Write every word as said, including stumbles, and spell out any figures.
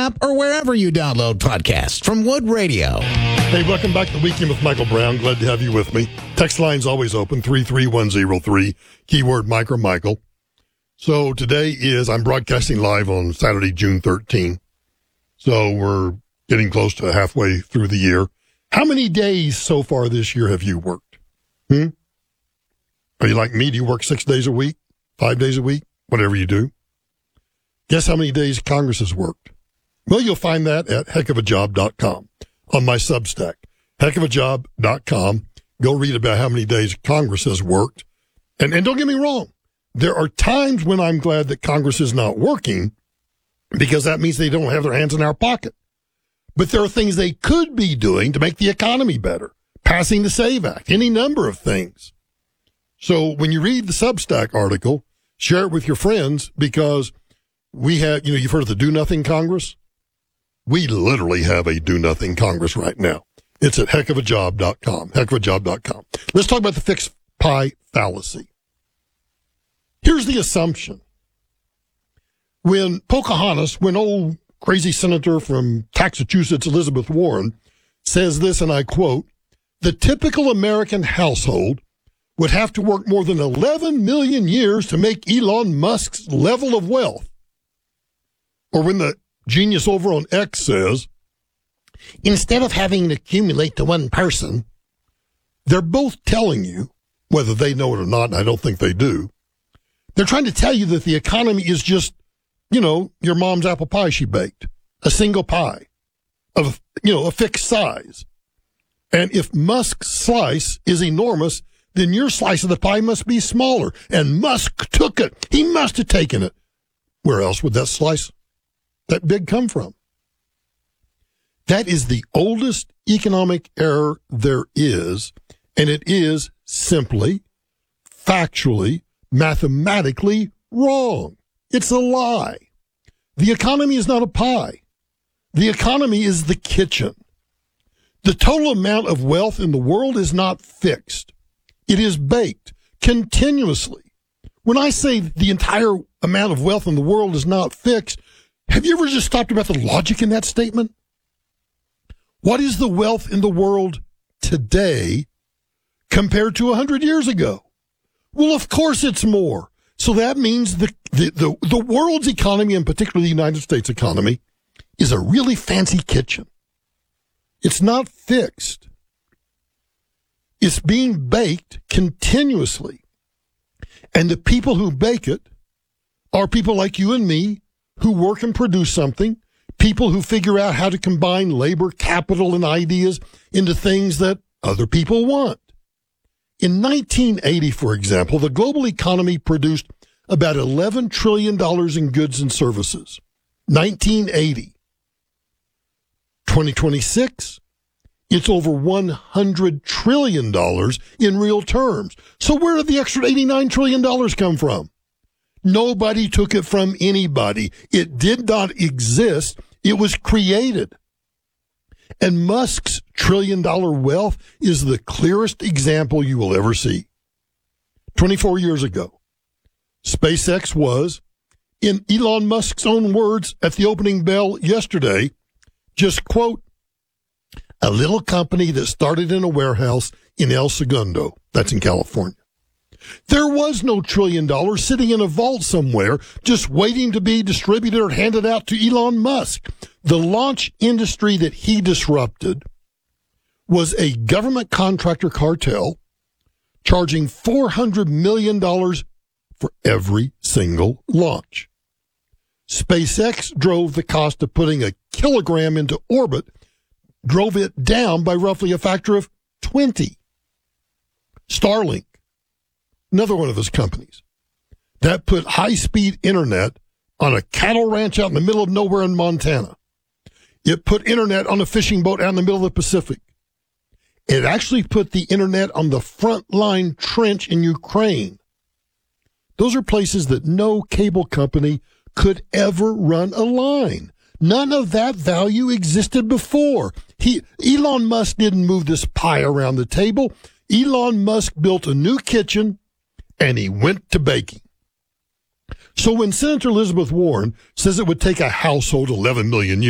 app or wherever you download podcasts from Wood Radio. Hey, welcome back to the Weekend with Michael Brown. Glad to have you with me. Text line's always open, three three one zero three, keyword Mike or Michael. So today is, I'm broadcasting live on Saturday, June thirteenth. So we're getting close to halfway through the year. How many days so far this year have you worked? Hmm? Are you like me? Do you work six days a week, five days a week, whatever you do? Guess how many days Congress has worked? Well, you'll find that at heck of a job dot com on my Substack, heck of a job dot com. Go read about how many days Congress has worked. And, and don't get me wrong. There are times when I'm glad that Congress is not working because that means they don't have their hands in our pocket. But there are things they could be doing to make the economy better, passing the SAVE Act, any number of things. So when you read the Substack article, share it with your friends because we have, you know, you've heard of the Do Nothing Congress? We literally have a Do Nothing Congress right now. It's at heck of a job dot com, heck of a job dot com. Let's talk about the fixed pie fallacy. Here's the assumption. When Pocahontas, when old crazy senator from Massachusetts, Elizabeth Warren, says this, and I quote, the typical American household would have to work more than eleven million years to make Elon Musk's level of wealth. Or when the genius over on X says, instead of having to accumulate to one person, they're both telling you, whether they know it or not, and I don't think they do, they're trying to tell you that the economy is just, you know, your mom's apple pie she baked, a single pie of, you know, a fixed size. And if Musk's slice is enormous, then your slice of the pie must be smaller. And Musk took it. He must have taken it. Where else would that slice, that big, come from? That is the oldest economic error there is, and it is simply, factually, mathematically wrong. It's a lie. The economy is not a pie. The economy is the kitchen. The total amount of wealth in the world is not fixed. It is baked continuously. When I say the entire amount of wealth in the world is not fixed, have you ever just stopped about the logic in that statement? What is the wealth in the world today compared to one hundred years ago? Well, of course it's more. So that means the, the, the, the world's economy, and particularly the United States economy, is a really fancy kitchen. It's not fixed. It's being baked continuously. And the people who bake it are people like you and me who work and produce something, people who figure out how to combine labor, capital, and ideas into things that other people want. In nineteen eighty, for example, the global economy produced about eleven trillion dollars in goods and services. nineteen eighty. twenty twenty-six, it's over one hundred trillion dollars in real terms. So where did the extra eighty-nine trillion dollars come from? Nobody took it from anybody. It did not exist. It was created. And Musk's trillion-dollar wealth is the clearest example you will ever see. twenty-four years ago, SpaceX was, in Elon Musk's own words at the opening bell yesterday, just, quote, a little company that started in a warehouse in El Segundo. That's in California. There was no trillion dollars sitting in a vault somewhere just waiting to be distributed or handed out to Elon Musk. The launch industry that he disrupted was a government contractor cartel charging four hundred million dollars for every single launch. SpaceX drove the cost of putting a kilogram into orbit, drove it down by roughly a factor of twenty. Starlink, another one of his companies, that put high-speed internet on a cattle ranch out in the middle of nowhere in Montana. It put internet on a fishing boat out in the middle of the Pacific. It actually put the internet on the front line trench in Ukraine. Those are places that no cable company could ever run a line. None of that value existed before. He, Elon Musk didn't move this pie around the table. Elon Musk built a new kitchen, and he went to baking. So when Senator Elizabeth Warren says it would take a household eleven million years